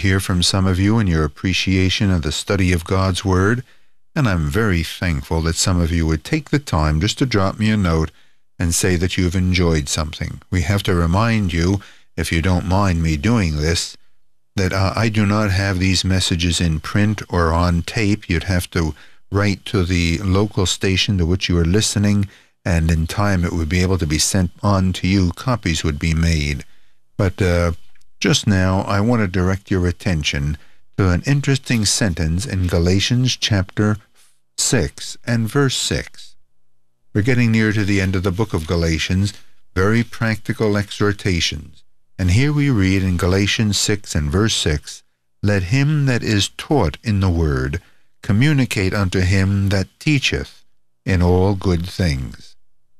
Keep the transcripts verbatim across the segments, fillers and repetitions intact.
hear from some of you and your appreciation of the study of God's Word, and I'm very thankful that some of you would take the time just to drop me a note and say that you've enjoyed something. We have to remind you, if you don't mind me doing this, that uh, I do not have these messages in print or on tape. You'd have to write to the local station to which you are listening, and in time it would be able to be sent on to you. Copies would be made. But uh, just now, I want to direct your attention to an interesting sentence in Galatians chapter six and verse six. We're getting near to the end of the book of Galatians, very practical exhortations. And here we read in Galatians six and verse six, "Let him that is taught in the word communicate unto him that teacheth in all good things."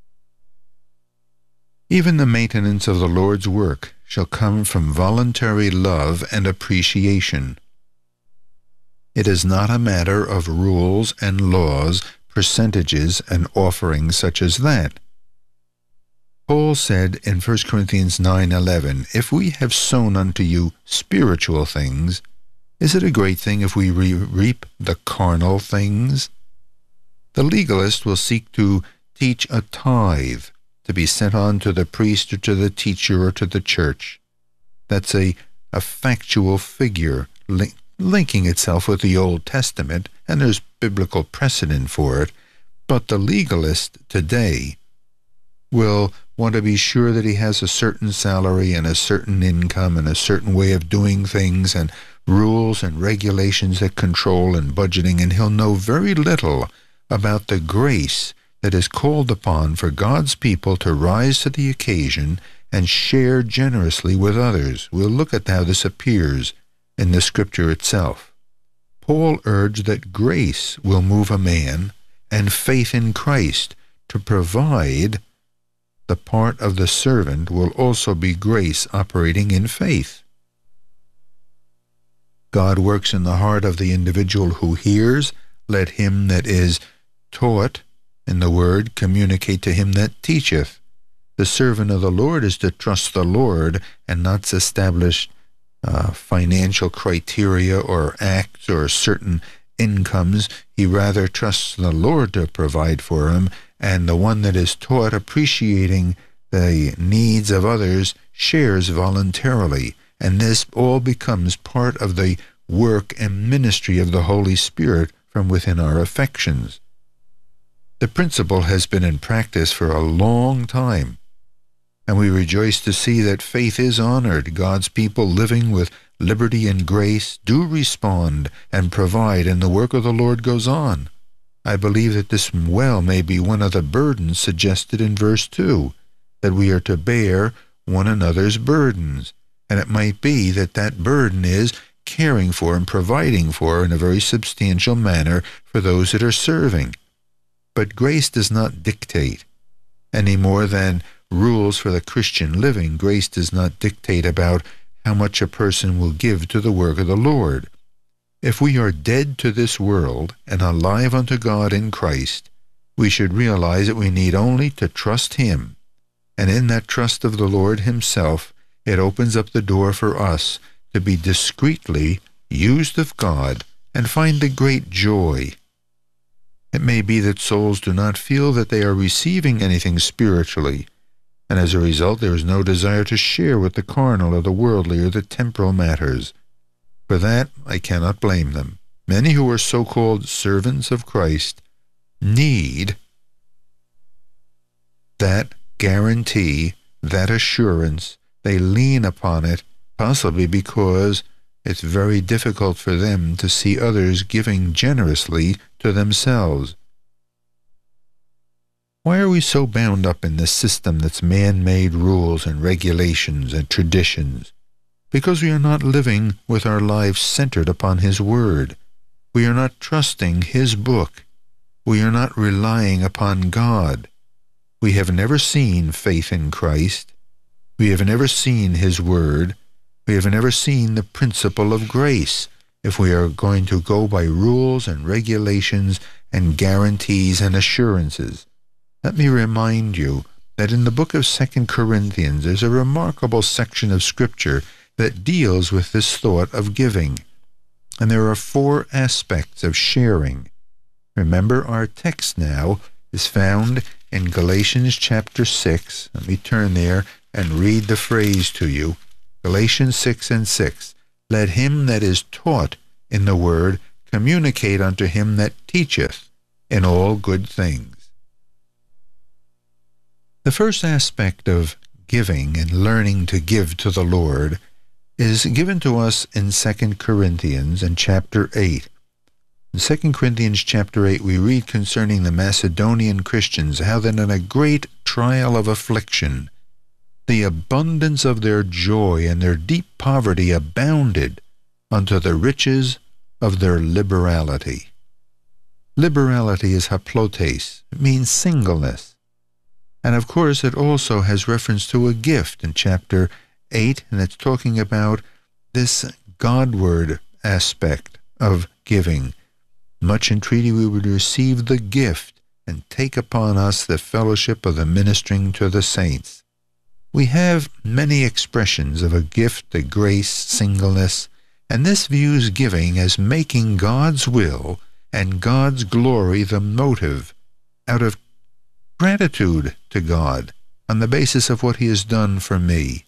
Even the maintenance of the Lord's work shall come from voluntary love and appreciation. It is not a matter of rules and laws, percentages and offerings such as that. Paul said in First Corinthians nine eleven, "If we have sown unto you spiritual things, is it a great thing if we re reap the carnal things?" The legalist will seek to teach a tithe to be sent on to the priest or to the teacher or to the church. That's a, a factual figure li linking itself with the Old Testament, and there's biblical precedent for it. But the legalist today will want to be sure that he has a certain salary and a certain income and a certain way of doing things and rules and regulations that control and budgeting, and he'll know very little about the grace that is called upon for God's people to rise to the occasion and share generously with others. We'll look at how this appears in the Scripture itself. Paul urged that grace will move a man and faith in Christ to provide. The part of the servant will also be grace operating in faith. God works in the heart of the individual who hears. Let him that is taught in the word communicate to him that teacheth. The servant of the Lord is to trust the Lord and not establish uh, financial criteria or acts or certain incomes. He rather trusts the Lord to provide for him, and the one that is taught, appreciating the needs of others, shares voluntarily. And this all becomes part of the work and ministry of the Holy Spirit from within our affections. The principle has been in practice for a long time, and we rejoice to see that faith is honored. God's people living with liberty and grace do respond and provide, and the work of the Lord goes on. I believe that this well may be one of the burdens suggested in verse two, that we are to bear one another's burdens. And it might be that that burden is caring for and providing for in a very substantial manner for those that are serving. But grace does not dictate any more than rules for the Christian living. Grace does not dictate about how much a person will give to the work of the Lord. If we are dead to this world and alive unto God in Christ, we should realize that we need only to trust Him. And in that trust of the Lord Himself, it opens up the door for us to be discreetly used of God and find the great joy. It may be that souls do not feel that they are receiving anything spiritually, and as a result there is no desire to share with the carnal or the worldly or the temporal matters. For that I cannot blame them. Many who are so-called servants of Christ need that guarantee, that assurance. They lean upon it, possibly because it's very difficult for them to see others giving generously to themselves. Why are we so bound up in this system that's man-made rules and regulations and traditions? Because we are not living with our lives centered upon His Word. We are not trusting His book. We are not relying upon God. We have never seen faith in Christ. We have never seen His Word. We have never seen the principle of grace if we are going to go by rules and regulations and guarantees and assurances. Let me remind you that in the book of Second Corinthians there's a remarkable section of Scripture that deals with this thought of giving. And there are four aspects of sharing. Remember, our text now is found in Galatians chapter six. Let me turn there and read the phrase to you. Galatians six and six. Let him that is taught in the word communicate unto him that teacheth in all good things. The first aspect of giving and learning to give to the Lord is given to us in Second Corinthians in chapter eight. In Second Corinthians chapter eight, we read concerning the Macedonian Christians, how that in a great trial of affliction, the abundance of their joy and their deep poverty abounded unto the riches of their liberality. Liberality is haplotes. It means singleness. And of course, it also has reference to a gift in chapter eight, and it's talking about this Godward aspect of giving. Much entreaty we would receive the gift and take upon us the fellowship of the ministering to the saints. We have many expressions of a gift, a grace, singleness, and this views giving as making God's will and God's glory the motive out of gratitude to God on the basis of what he has done for me.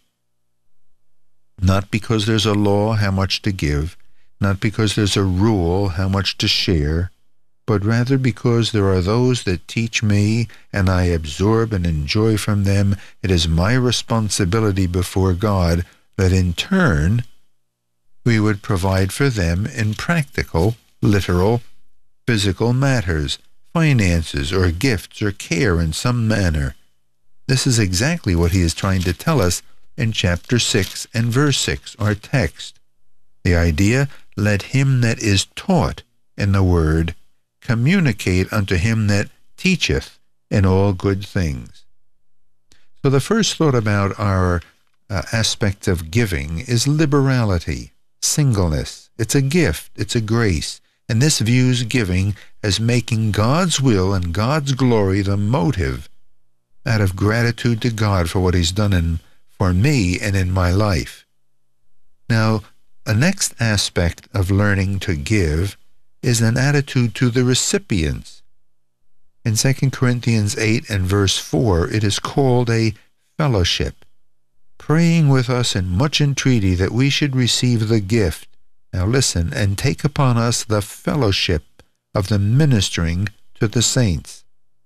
Not because there's a law how much to give, not because there's a rule how much to share, but rather because there are those that teach me and I absorb and enjoy from them. It is my responsibility before God that in turn we would provide for them in practical, literal, physical matters, finances or gifts or care in some manner. This is exactly what he is trying to tell us in chapter six and verse six, our text. The idea, let him that is taught in the word communicate unto him that teacheth in all good things. So the first thought about our uh, aspect of giving is liberality, singleness. It's a gift, it's a grace, and this views giving as making God's will and God's glory the motive out of gratitude to God for what he's done in, for me and in my life. Now, a next aspect of learning to give is an attitude to the recipients. In Second Corinthians eight and verse four, it is called a fellowship, praying with us in much entreaty that we should receive the gift. Now listen, and take upon us the fellowship of the ministering to the saints.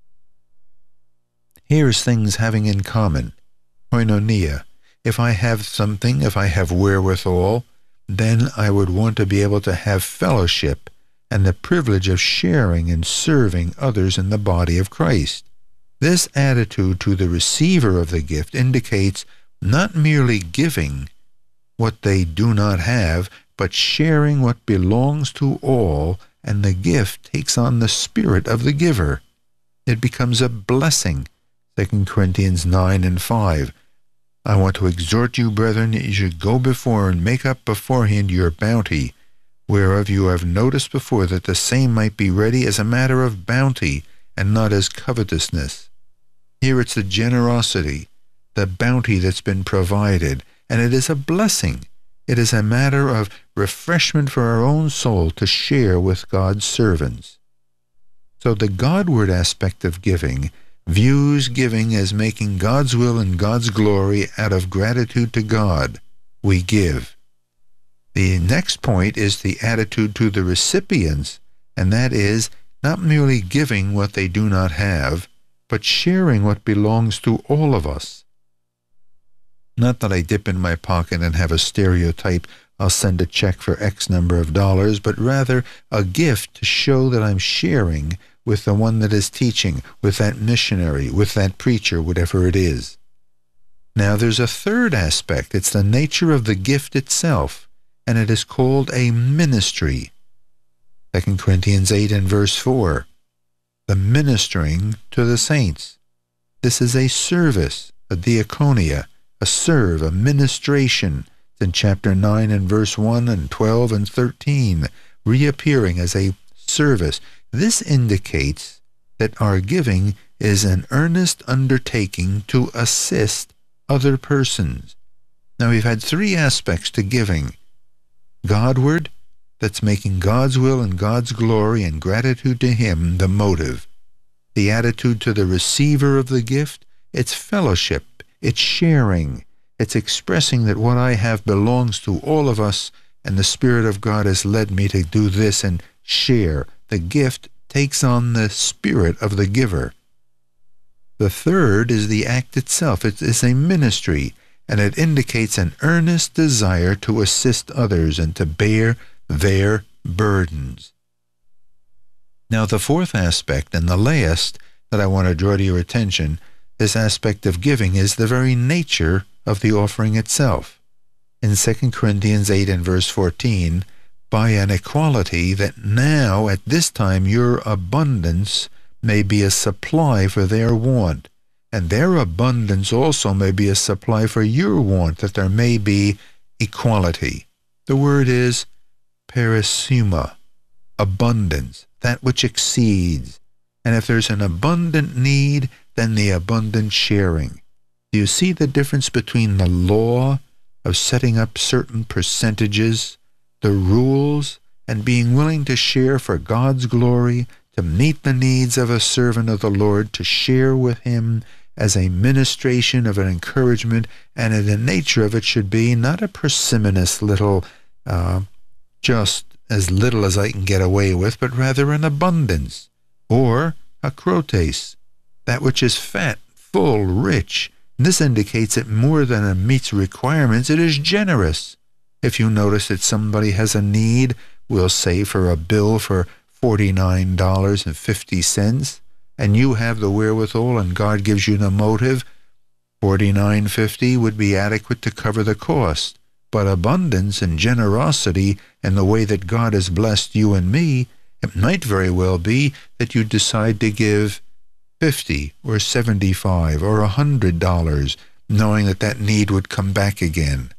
Here's things having in common. Koinonia. If I have something, if I have wherewithal, then I would want to be able to have fellowship and the privilege of sharing and serving others in the body of Christ. This attitude to the receiver of the gift indicates not merely giving what they do not have, but sharing what belongs to all, and the gift takes on the spirit of the giver. It becomes a blessing. Second Corinthians nine and five. I want to exhort you, brethren, that you should go before and make up beforehand your bounty, whereof you have noticed before, that the same might be ready as a matter of bounty, and not as covetousness. Here it's the generosity, the bounty that's been provided, and it is a blessing. It is a matter of refreshment for our own soul to share with God's servants. So the Godward aspect of giving views giving as making God's will and God's glory out of gratitude to God. We give. The next point is the attitude to the recipients, and that is not merely giving what they do not have, but sharing what belongs to all of us. Not that I dip in my pocket and have a stereotype, I'll send a check for X number of dollars, but rather a gift to show that I'm sharing with the one that is teaching, with that missionary, with that preacher, whatever it is. Now there's a third aspect. It's the nature of the gift itself, and it is called a ministry. Second Corinthians eight and verse four. The ministering to the saints. This is a service, a diaconia, a serve, a ministration. It's in chapter nine and verse one and twelve and thirteen, reappearing as a service. This indicates that our giving is an earnest undertaking to assist other persons. Now, we've had three aspects to giving. Godward, that's making God's will and God's glory and gratitude to Him the motive. The attitude to the receiver of the gift, it's fellowship, it's sharing, it's expressing that what I have belongs to all of us, and the Spirit of God has led me to do this and share. The gift takes on the spirit of the giver. The third is the act itself. It is a ministry, and it indicates an earnest desire to assist others and to bear their burdens. Now, the fourth aspect, and the last that I want to draw to your attention, this aspect of giving is the very nature of the offering itself. In Second Corinthians eight and verse fourteen, by an equality that now at this time your abundance may be a supply for their want, and their abundance also may be a supply for your want, that there may be equality. The word is perisuma, abundance, that which exceeds. And if there's an abundant need, then the abundant sharing. Do you see the difference between the law of setting up certain percentages, the rules, and being willing to share for God's glory, to meet the needs of a servant of the Lord, to share with Him as a ministration of an encouragement, and in the nature of it should be not a parsimonious little, uh, just as little as I can get away with, but rather an abundance, or a krotes, that which is fat, full, rich. And this indicates that more than it meets requirements, it is generous. If you notice that somebody has a need, we'll say for a bill for forty-nine dollars and fifty cents, and you have the wherewithal and God gives you the motive, forty-nine dollars and fifty cents would be adequate to cover the cost. But abundance and generosity and the way that God has blessed you and me, it might very well be that you decide to give fifty or seventy-five or a hundred dollars, knowing that that need would come back again.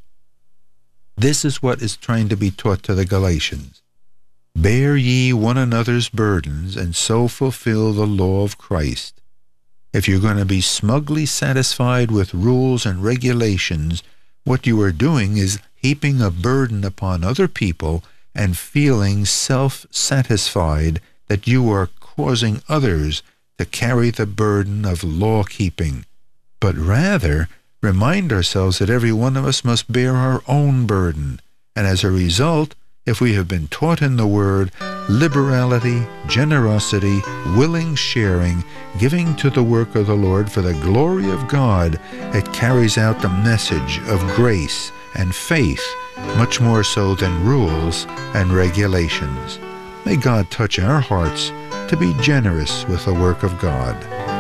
This is what is trying to be taught to the Galatians. Bear ye one another's burdens, and so fulfill the law of Christ. If you're going to be smugly satisfied with rules and regulations, what you are doing is heaping a burden upon other people and feeling self-satisfied that you are causing others to carry the burden of law-keeping. But rather, remind ourselves that every one of us must bear our own burden, and as a result, if we have been taught in the Word, liberality, generosity, willing sharing, giving to the work of the Lord for the glory of God, it carries out the message of grace and faith, much more so than rules and regulations. May God touch our hearts to be generous with the work of God.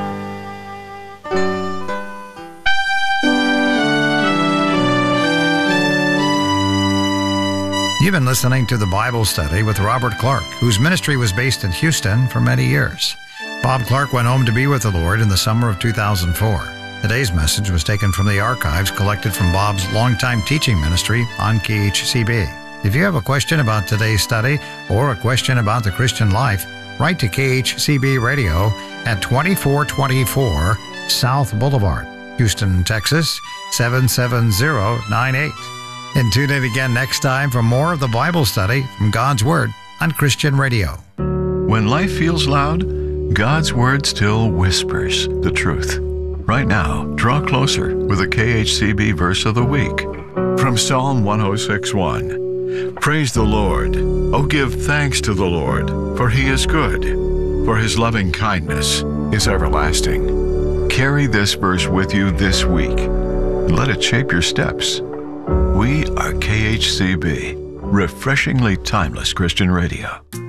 You've been listening to the Bible Study with Robert Clark, whose ministry was based in Houston for many years. Bob Clark went home to be with the Lord in the summer of two thousand four. Today's message was taken from the archives collected from Bob's longtime teaching ministry on K H C B. If you have a question about today's study or a question about the Christian life, write to K H C B Radio at twenty-four twenty-four South Boulevard, Houston, Texas, seven seven zero nine eight. And tune in again next time for more of the Bible study from God's Word on Christian Radio. When life feels loud, God's Word still whispers the truth. Right now, draw closer with a K H C B verse of the week from Psalm one oh six one. Praise the Lord. Oh, give thanks to the Lord, for He is good, for His loving kindness is everlasting. Carry this verse with you this week and let it shape your steps. We are K H C B, refreshingly timeless Christian radio.